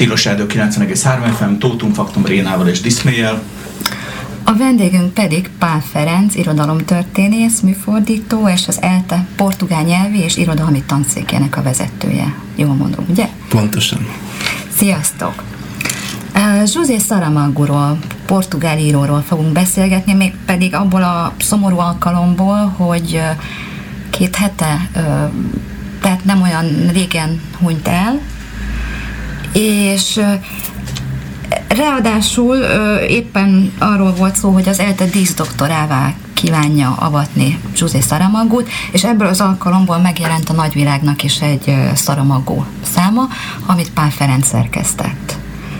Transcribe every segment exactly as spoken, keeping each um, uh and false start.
Tilos Erdő kilencven egész három ef em, Tótum Faktum Rénával és Diszméjjel. A vendégünk pedig Pál Ferenc, irodalomtörténész, műfordító, és az ELTE portugál nyelvi és irodalmi tanszékének a vezetője. Jól mondom, ugye? Pontosan. Sziasztok! José Saramagoról, portugál íróról fogunk beszélgetni, még pedig abból a szomorú alkalomból, hogy két hete, tehát nem olyan régen hunyt el, és ráadásul éppen arról volt szó, hogy az ELTE díszdoktorává kívánja avatni José Saramagót, és ebből az alkalomból megjelent a nagyvilágnak is egy Saramago száma, amit Pál Ferenc szerkesztett.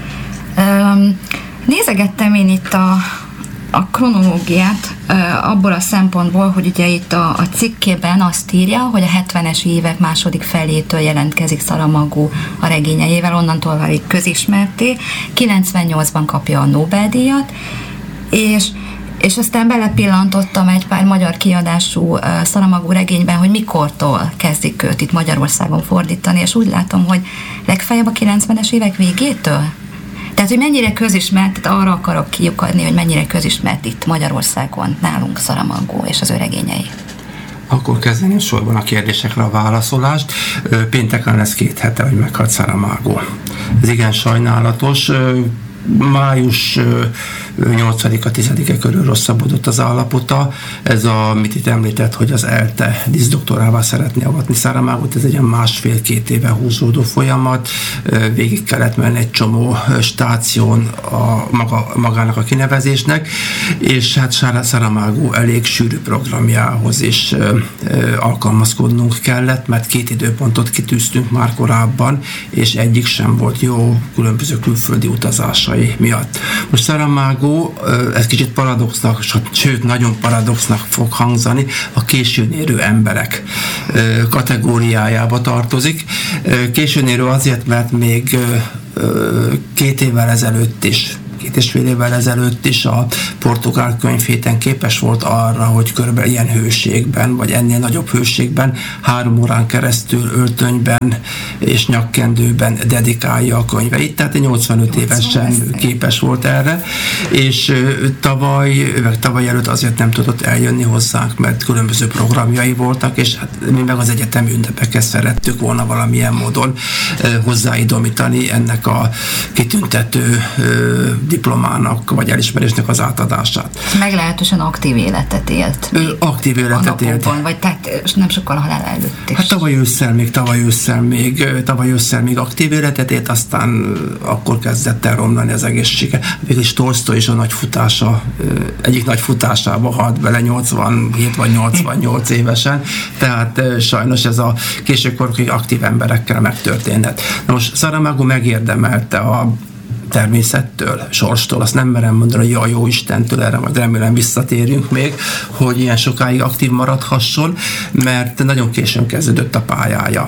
Nézegettem én itt a, a kronológiát abból a szempontból, hogy ugye itt a, a cikkében azt írja, hogy a hetvenes évek második felétől jelentkezik Saramago a regényeivel, onnantól válik közismerté, kilencvennyolcban kapja a Nobel-díjat, és és aztán belepillantottam egy pár magyar kiadású uh, Saramago regényben, hogy mikortól kezdik őt itt Magyarországon fordítani, és úgy látom, hogy legfeljebb a kilencvenes évek végétől. Tehát, hogy mennyire közismert, tehát arra akarok kiukadni, hogy mennyire közismert itt Magyarországon nálunk Saramago és az ő regényei. Akkor kezdeném sorban a kérdésekre a válaszolást. Pénteken lesz két hete, hogy meghalt Saramago. Ez igen sajnálatos. Május nyolcadika tizedike körül rosszabbodott az állapota. Ez a, amit itt említett, hogy az ELTE díszdoktorává szeretné avatni Saramagót, ez egy ilyen másfél-két éve húzódó folyamat. Végig kellett menni egy csomó stáción a maga, magának a kinevezésnek, és hát Saramago elég sűrű programjához is alkalmazkodnunk kellett, mert két időpontot kitűztünk már korábban, és egyik sem volt jó különböző külföldi utazásai miatt. Most Saramago, ez kicsit paradoxnak, sőt nagyon paradoxnak fog hangzani, a későn érő emberek kategóriájába tartozik. Későn érő azért, mert még két évvel ezelőtt is két és fél évvel ezelőtt is a portugál könyvhéten képes volt arra, hogy körülbelül ilyen hőségben, vagy ennél nagyobb hőségben, három órán keresztül öltönyben és nyakkendőben dedikálja a könyveit. Tehát nyolcvanöt évesen képes volt erre, és tavaly, meg tavaly előtt azért nem tudott eljönni hozzánk, mert különböző programjai voltak, és hát mi meg az egyetemi ünnepekhez szerettük volna valamilyen módon hozzáidomítani ennek a kitüntető diplomának, vagy elismerésnek az átadását. Meglehetősen aktív életet élt. Ő aktív életet élt. Vagy tehát nem sokkal a halál előtt is. Hát tavaly ősszel még, tavaly ősszel még, tavaly ősszel még aktív életet élt, aztán akkor kezdett el romlani az egészsége. Végülis Tolsztoj is a nagy futása, egyik nagy futásába halt bele nyolcvanhét vagy nyolcvannyolc évesen, tehát sajnos ez a későkorúi aktív emberekkel megtörténhet. Na most Saramago megérdemelte a természettől, sorstól, azt nem merem mondani, hogy jaj, jó Istentől, erre majd remélem visszatérünk még, hogy ilyen sokáig aktív maradhasson, mert nagyon későn kezdődött a pályája.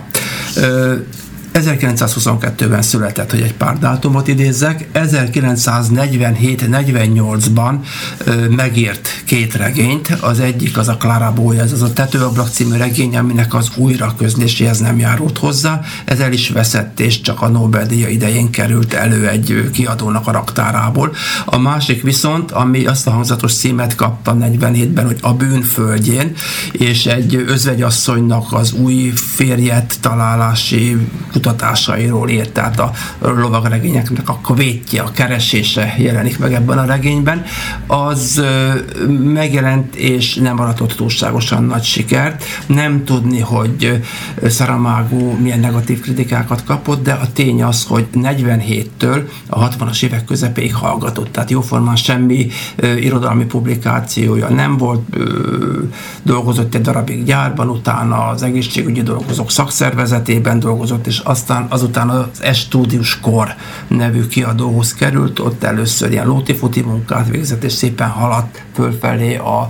ezerkilencszázhuszonkettőben született, hogy egy pár dátumot idézzek, ezerkilencszáznegyvenhét negyvennyolcban ö, megírt két regényt, az egyik az a Clara Boy, ez az a Tetőablak című regény, aminek az újra közléséhez nem járult hozzá, ez el is veszett, és csak a Nobel-díja idején került elő egy kiadónak a raktárából. A másik viszont, ami azt a hangzatos címet kapta negyvenhétben, hogy A bűn földjén, és egy özvegyasszonynak az új férjet találási kutatásairól írt, tehát a lovagregényeknek a kvétje, a keresése jelenik meg ebben a regényben. Az megjelent és nem aratott túlságosan nagy sikert. Nem tudni, hogy Saramago milyen negatív kritikákat kapott, de a tény az, hogy negyvenhéttől a hatvanas évek közepéig hallgatott, tehát jóformán semmi irodalmi publikációja nem volt, dolgozott egy darabig gyárban, utána az egészségügyi dolgozók szakszervezetében dolgozott, és aztán azután az Estúdius Kor nevű kiadóhoz került, ott először ilyen lótifuti munkát végzett, és szépen haladt fölfelé a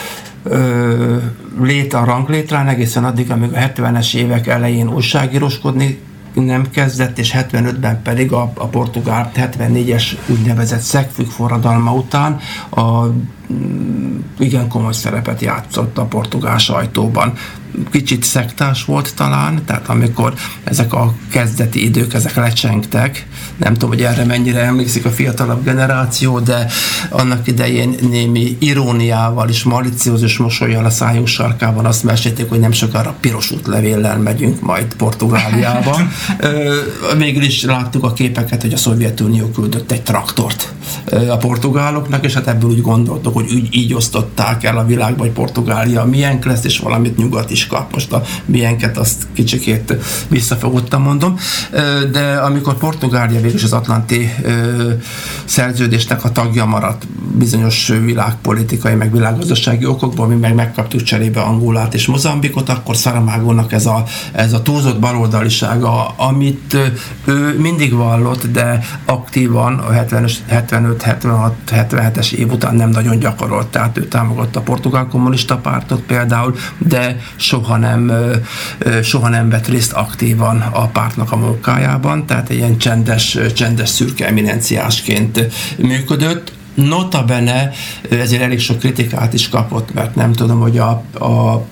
ö, lét, a ranglétrán, egészen addig, amíg a hetvenes évek elején újságíróskodni nem kezdett, és hetvenötben pedig a, a portugál hetvennégyes úgynevezett szegfűk forradalma után a igen komoly szerepet játszott a portugál sajtóban. Kicsit szektás volt talán, tehát amikor ezek a kezdeti idők, ezek lecsengtek, nem tudom, hogy erre mennyire emlékszik a fiatalabb generáció, de annak idején némi iróniával és maliciózus mosollyal a szájunk sarkában azt mesélték, hogy nem sokára piros útlevéllel megyünk majd Portugáliába. Végül is láttuk a képeket, hogy a Szovjetunió küldött egy traktort a portugáloknak, és hát ebből úgy gondoltuk, hogy így, így osztották el a világba, hogy Portugália milyen lesz, és valamit nyugat is kap. Most a milyenket azt kicsikét visszafogottan mondom. De amikor Portugália végül az atlanti szerződésnek a tagja maradt bizonyos világpolitikai, meg világgazdasági okokból, mi meg megkaptuk cserébe Angolát és Mozambikot, akkor Saramagonak ez a, ez a túlzott baloldalisága, amit ő mindig vallott, de aktívan a hetvenöt hetvenhat hetvenhetes év után nem nagyon gyakorolt, tehát ő támogatta a portugál kommunista pártot például, de soha nem, soha nem vett részt aktívan a pártnak a munkájában, tehát egy ilyen csendes, csendes szürke eminenciásként működött. Notabene ezért elég sok kritikát is kapott, mert nem tudom, hogy a, a, a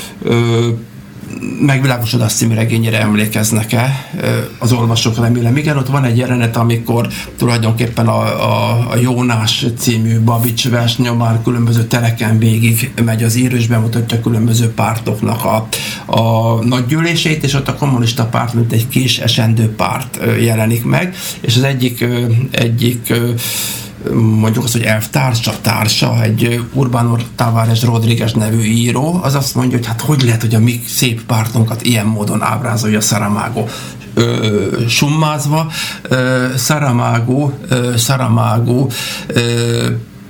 Megvilágosodás című regényére emlékeznek-e az olvasók, remélem. Igen, ott van egy jelenet, amikor tulajdonképpen a, a, a Jónás című Babics vers nyomán különböző tereken végig megy az író, és bemutatja különböző pártoknak a, a nagygyűlését, és ott a kommunista párt, mint egy kis esendő párt jelenik meg, és az egyik, egyik mondjuk azt, hogy elvtársa, társa, egy Urbano Tavares Rodriguez nevű író, az azt mondja, hogy hát hogy lehet, hogy a mi szép pártunkat ilyen módon ábrázolja Saramago. Ö, summázva, ö, Saramago, ö, Saramago ö,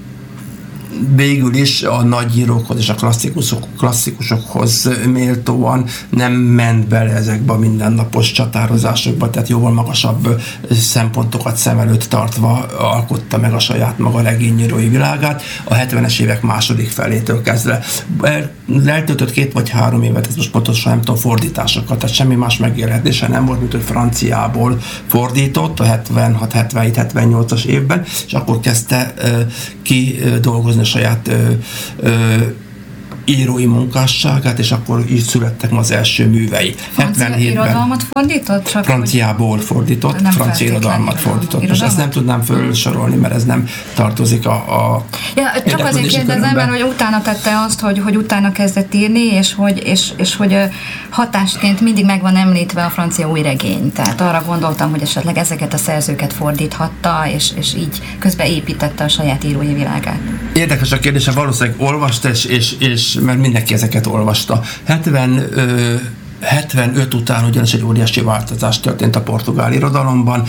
végül is a nagyírókhoz és a klasszikusok, klasszikusokhoz méltóan nem ment bele ezekbe a mindennapos csatározásokba, tehát jóval magasabb szempontokat szem előtt tartva alkotta meg a saját maga regényírói világát a hetvenes évek második felétől kezdve. El, eltöltött két vagy három évet, ez most pontosan nem tudom, fordításokat, tehát semmi más megélhetése nem volt, mint hogy franciából fordított a hetvenhat hetvenhét hetvennyolcas évben, és akkor kezdte uh, ki uh, dolgozni a saját ö, ö, írói munkásságát, és akkor így születtek az első művei. Francia irodalmat fordított? Csak franciából fordított, francia irodalmat fordított. Most ezt nem tudnám felsorolni, mert ez nem tartozik a, a ja, csak azért kérdezem, mert hogy utána tette azt, hogy, hogy utána kezdett írni, és hogy, és, és hogy hatásként mindig meg van említve a francia új regény. Tehát arra gondoltam, hogy esetleg ezeket a szerzőket fordíthatta, és, és így közben építette a saját írói világát. Érdekes a kérdése, valószínűleg olvasta, és, és, és mert mindenki ezeket olvasta. hetven, ö, hetvenöt után ugyanis egy óriási változás történt a portugál irodalomban.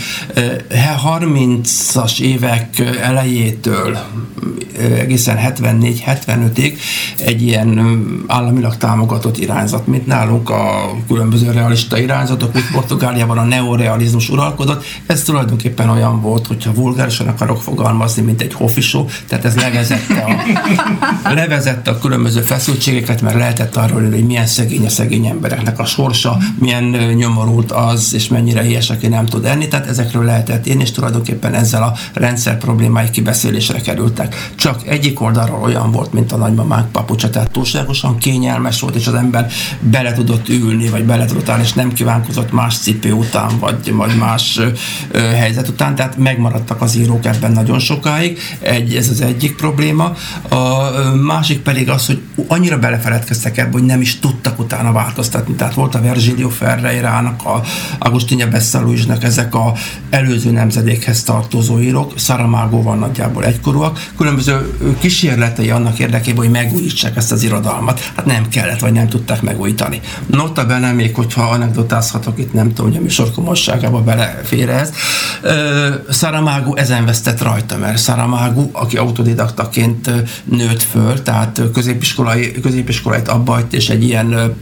harmincas évek elejétől egészen hetvennégy hetvenötig egy ilyen államilag támogatott irányzat, mint nálunk a különböző realista irányzatok, mint Portugáliában a neorealizmus uralkodott. Ez tulajdonképpen olyan volt, hogyha vulgárisan akarok fogalmazni, mint egy hofisó, tehát ez levezette a, levezette a különböző feszültségeket, mert lehetett arról, hogy milyen szegény a szegény embereknek a sorsa, milyen nyomorult az, és mennyire éhes, aki nem tud enni, tehát ezekről lehetett írni, és tulajdonképpen ezzel a rendszer problémái kibeszélésre kerültek. Csak egyik oldalról olyan volt, mint a nagymamánk papucsa, tehát túlságosan kényelmes volt, és az ember bele tudott ülni, vagy bele tudott állni, és nem kívánkozott más cipő után, vagy, vagy más ö, helyzet után, tehát megmaradtak az írók ebben nagyon sokáig. Egy, ez az egyik probléma. A másik pedig az, hogy annyira belefeledkeztek ebbe, hogy nem is tudtak utána változtatni. Tehát volt a Virgilio Ferreirának, a Agostinho Bessa Luisnak ezek a előző nemzedékhez tartozó írók, Saramagóval nagyjából egykorúak, különböző kísérletei annak érdekében, hogy megújítsák ezt az irodalmat. Hát nem kellett, vagy nem tudták megújítani. Notabene, még hogyha anekdotázhatok, itt nem tudom, hogy a műsor komolyságába belefér ez. Saramago ezen vesztett rajta, mert Saramago, aki autodidaktaként nőtt föl, tehát középiskolai, középiskolait abbajt, és egy ilyen ö,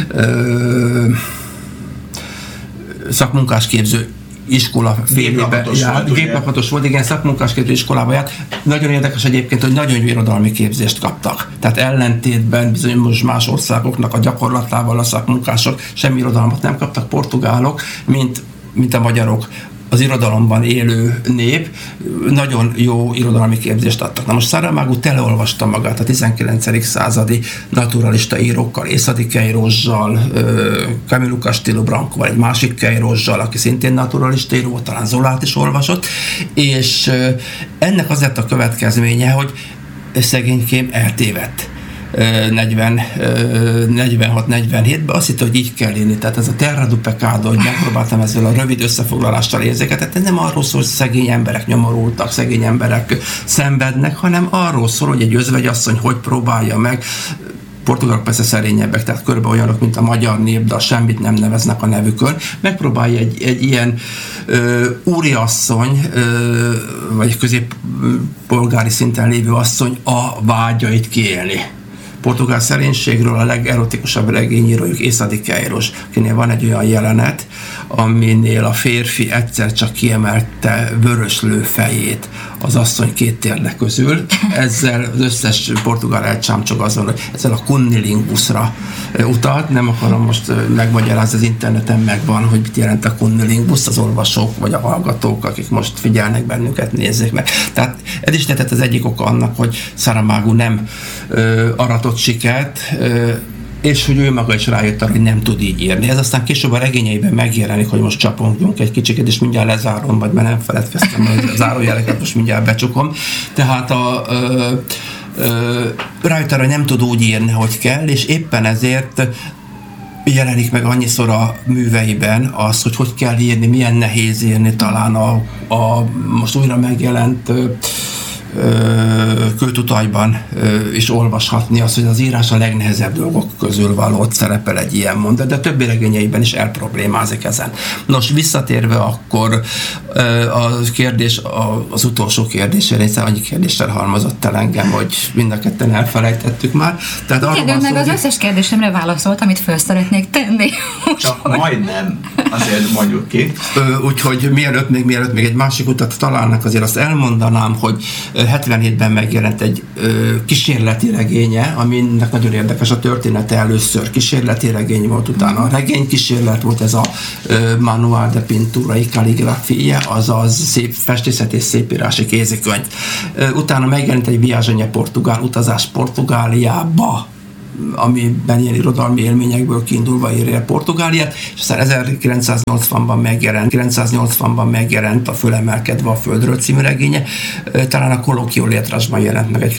ö, szakmunkásképző iskola félébe járt, géplakatos volt, igen, szakmunkásképző iskolába járt. Nagyon érdekes egyébként, hogy nagyon jó irodalmi képzést kaptak. Tehát ellentétben bizonyos más országoknak a gyakorlatával a szakmunkások semmi irodalmat nem kaptak, portugálok, mint, mint a magyarok. az irodalomban élő nép, nagyon jó irodalmi képzést adtak. Na most Saramago teleolvasta magát a tizenkilencedik századi naturalista írókkal, Észady Queirozzsal, Camilo Castelo Brancoval, egy másik Queirozzsal, aki szintén naturalista író, talán Zolát is olvasott, és ennek az lett a következménye, hogy szegénykém eltévedt. negyvenhat negyvenhétben azt hitte, hogy így kell írni. Tehát ez a terra du pecado, hogy megpróbáltam ezzel a rövid összefoglalással érzéket, ez nem arról szól, hogy szegény emberek nyomorultak, szegény emberek szenvednek, hanem arról szól, hogy egy özvegyasszony hogy próbálja meg, portugálok persze szerényebbek, tehát körülbelül olyanok, mint a magyar nép, de semmit nem neveznek a nevükön. Megpróbálja egy, egy ilyen ö, úriasszony, ö, vagy középpolgári szinten lévő asszony a vágyait kiélni. Portugál szerénységről a legerotikusabb regényírójuk Észady Queiroz, akinél van egy olyan jelenet, aminél a férfi egyszer csak kiemelte vöröslő fejét az asszony két térde közül. Ezzel az összes portugál elcsámcsog azon, hogy ezzel a cunnilingus-ra utalt. Nem akarom most megmagyarázni, az interneten megvan, hogy mit jelent a cunnilingus, az olvasók vagy a hallgatók, akik most figyelnek bennünket, nézzék meg. Tehát ez is lehetett az egyik oka annak, hogy Saramago nem ö, aratott sikert, ö, és hogy ő maga is rájött arra, hogy nem tud így írni. Ez aztán később a regényeiben megjelenik, hogy most csapongjunk egy kicsiket, és mindjárt lezárom, vagy mert nem feledkeztem, hogy a zárójeleket most mindjárt becsukom. Tehát a, ö, ö, rájött arra, hogy nem tud úgy írni, hogy kell, és éppen ezért jelenik meg annyiszor a műveiben az, hogy hogy kell írni, milyen nehéz írni, talán a, a most újra megjelent ö, Kőtutajban is olvashatni azt, hogy az írás a legnehezebb dolgok közül való, ott szerepel egy ilyen mondat, de többi regényeiben is elproblémázik ezen. Nos, visszatérve akkor a kérdés, az utolsó kérdésére, hiszen annyi kérdéssel halmozott el engem, hogy mind a ketten elfelejtettük már. Tehát igen, meg az összes kérdésemre válaszolt, amit föl szeretnék tenni. Csak majdnem, azért mondjuk ki. Úgyhogy mielőtt még, mielőtt még egy másik utat találnak, azért azt elmondanám, hogy hetvenhétben megjelent egy ö, kísérleti regénye, aminek nagyon érdekes a története, először kísérleti regény volt, utána a regénykísérlet volt, ez a ö, Manual de Pintura y Calligrafia, azaz szép festészet és szépírási kézikönyv. Ö, utána megjelent egy Viagem a Portugál, utazás Portugáliába, amiben ilyen irodalmi élményekből kiindulva írja Portugáliát, és aztán ezerkilencszáznyolcvanban megjelent, kilencszáznyolcvanban megjelent a Fölemelkedve a Földről című regénye, talán a Colloquio Lettrasban jelent meg egy